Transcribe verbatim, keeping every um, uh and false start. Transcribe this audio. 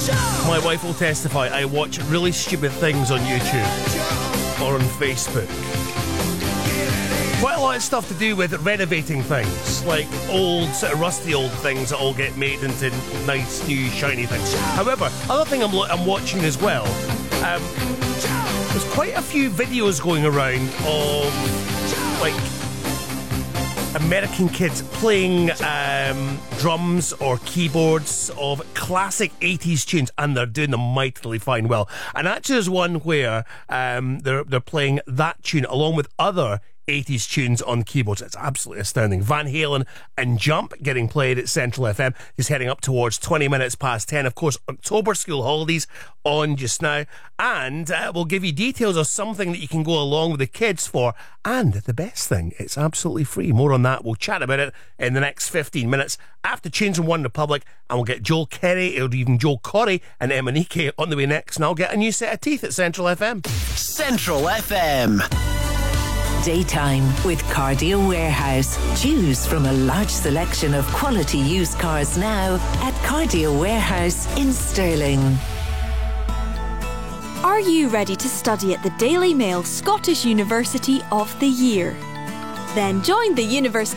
My wife will testify, I watch really stupid things on YouTube or on Facebook. Quite a lot of stuff to do with renovating things, like old, sort of rusty old things that all get made into nice, new, shiny things. However, other thing I'm, lo- I'm watching as well, um, there's quite a few videos going around of, like, American kids playing um, drums or keyboards of classic eighties tunes, and they're doing them mightily fine well. And actually there's one where um, they're, they're playing that tune along with other eighties tunes on keyboards. It's absolutely astounding. Van Halen and Jump getting played at Central F M, just heading up towards twenty minutes past ten. Of course, October school holidays on just now, and uh, we'll give you details of something that you can go along with the kids for, and the best thing, it's absolutely free. More on that. We'll chat about it in the next fifteen minutes after Tunes from One Republic, and we'll get Joel Kerry or even Joel Corey and Emanike on the way next, and I'll get a new set of teeth at Central F M. Central F M. Daytime with Cardio Warehouse. Choose from a large selection of quality used cars now at Cardio Warehouse in Stirling. Are you ready to study at the Daily Mail Scottish University of the Year? Then join the University